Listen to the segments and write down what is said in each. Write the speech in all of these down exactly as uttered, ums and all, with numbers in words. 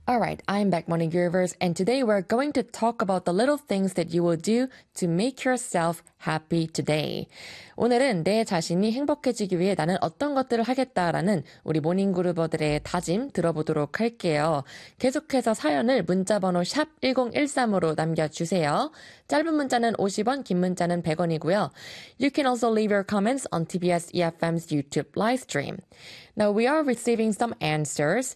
All right, I'm back, Morning Groovers, and today we're going to talk about the little things that you will do to make yourself happy today. 오늘은 내 자신이 행복해지기 위해 나는 어떤 것들을 하겠다라는 우리 모닝그루버들의 다짐 들어보도록 할게요. 계속해서 사연을 문자번호 샵 일공일삼으로 남겨주세요. 짧은 문자는 오십 원, 긴 문자는 백 원이고요. You can also leave your comments on 티비에스 이에프엠's YouTube live stream. Now we are receiving some answers.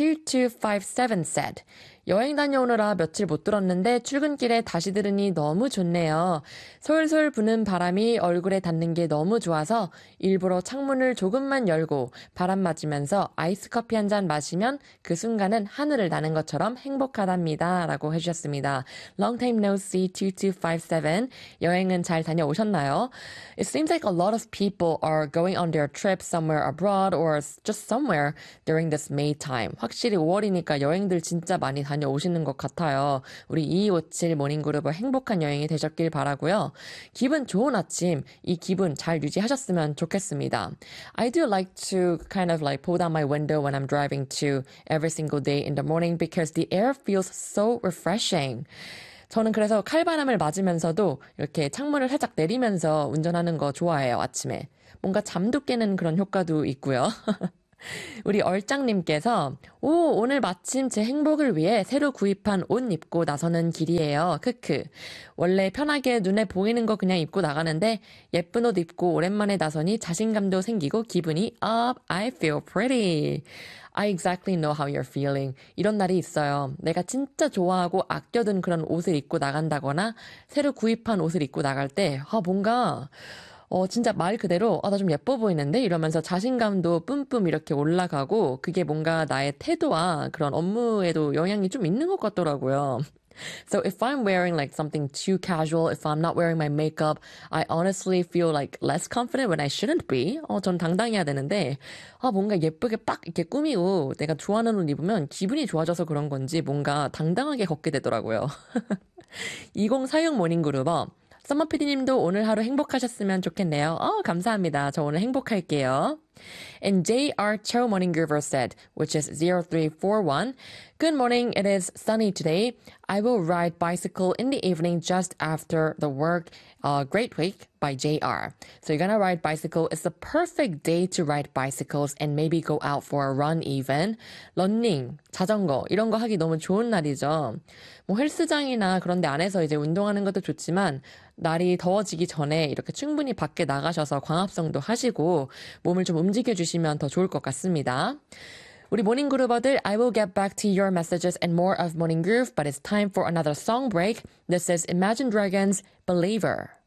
이이오오오칠 said, 여행 다녀오느라 며칠 못 들었는데 출근길에 다시 들으니 너무 좋네요. 솔솔 부는 바람이 얼굴에 닿는 게 너무 좋아서 일부러 창문을 조금만 열고 바람 맞으면서 아이스 커피 한 잔 마시면 그 순간은 하늘을 나는 것처럼 행복하답니다. 라고 해주셨습니다. Long time no see 이이오오오칠. 여행은 잘 다녀오셨나요? It seems like a lot of people are going on their trip somewhere abroad or just somewhere during this May time. 확실히 오월이니까 여행들 진짜 많이 다녀오시는 것 같아요. 우리 이이오칠 모닝그룹은 행복한 여행이 되셨길 바라고요. 기분 좋은 아침, 이 기분 잘 유지하셨으면 좋겠습니다. I do like to kind of like pull down my window when I'm driving to every single day in the morning because the air feels so refreshing. 저는 그래서 칼바람을 맞으면서도 이렇게 창문을 살짝 내리면서 운전하는 거 좋아해요, 아침에. 뭔가 잠도 깨는 그런 효과도 있고요. 우리 얼짱님께서 오 오늘 마침 제 행복을 위해 새로 구입한 옷 입고 나서는 길이에요. 크크. 원래 편하게 눈에 보이는 거 그냥 입고 나가는데 예쁜 옷 입고 오랜만에 나서니 자신감도 생기고 기분이 up. I feel pretty. I exactly know how you're feeling. 이런 날이 있어요. 내가 진짜 좋아하고 아껴둔 그런 옷을 입고 나간다거나 새로 구입한 옷을 입고 나갈 때 아, 뭔가 어, 진짜 말 그대로, 아, 나 좀 예뻐 보이는데? 이러면서 자신감도 뿜뿜 이렇게 올라가고, 그게 뭔가 나의 태도와 그런 업무에도 영향이 좀 있는 것 같더라고요. So if I'm wearing like something too casual, if I'm not wearing my makeup, I honestly feel like less confident when I shouldn't be. 어, 전 당당해야 되는데, 아, 뭔가 예쁘게 빡 이렇게 꾸미고 내가 좋아하는 옷 입으면 기분이 좋아져서 그런 건지 뭔가 당당하게 걷게 되더라고요. 이공사육 모닝그룹어. 썸머 피디님도 오늘 하루 행복하셨으면 좋겠네요. 어, 감사합니다. 저 오늘 행복할게요. And J R Cho Morning Groover said, which is zero three four one, good morning, it is sunny today. I will ride bicycle in the evening just after the work. Uh, great week by J R. So you're gonna ride bicycle. It's the perfect day to ride bicycles and maybe go out for a run even. 러닝, 자전거 이런 거 하기 너무 좋은 날이죠. 뭐 헬스장이나 그런 데 안에서 이제 운동하는 것도 좋지만 날이 더워지기 전에 이렇게 충분히 밖에 나가셔서 광합성도 하시고 몸을 좀 움직여주시면 더 좋을 것 같습니다. 우리 모닝그루버들, I will get back to your messages and more of Morning Groove, but it's time for another song break. This is Imagine Dragons' Believer.